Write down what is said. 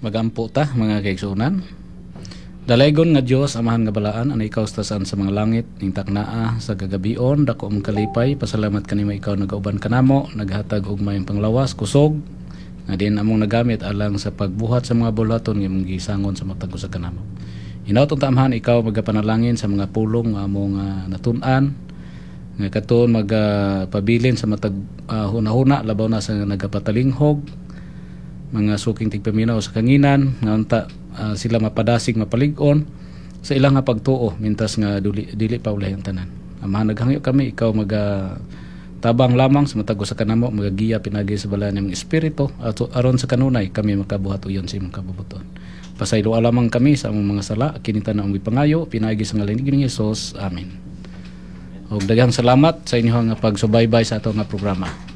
Magampo ta mga kaigsunan. Dalaygon nga Dios amahan nga balaan anay ikaw stasan sa mga langit ning taknaa sa gagabion dako ang kalipay pasalamat kanimo ikaw nagauban kanamo naghatag og mayong panglawas kusog nga din among nagamit alang sa pagbuhat sa mga bulaton nga imong gisangon sa matag sa kanamo. Hinaut tamhan ikaw magapanalangin sa mga pulong nga among natun-an nga katon magpabilin sa matag hunahuna labaw na sa nagapatalinghog mga suking tigpaminaw sa kanginan nga unta sila mapadasig mapalig-on sa ilang nga pagtuo mintas nga dili pa ulay ang tanan. Amahan naghangyo kami ikaw tabang lamang sa matag sa kanamo magagiya pinagi sa bala ng espiritu at aron sa kanunay kami makabuhat uyon sa imong kabubuton. Pasaylo lamang kami sa among mga sala kinita na ang pangayo pinagi sa ngalan ni Hesus. Amen. Og daghang salamat sa inyo nga pagsubaybay sa ato nga programa.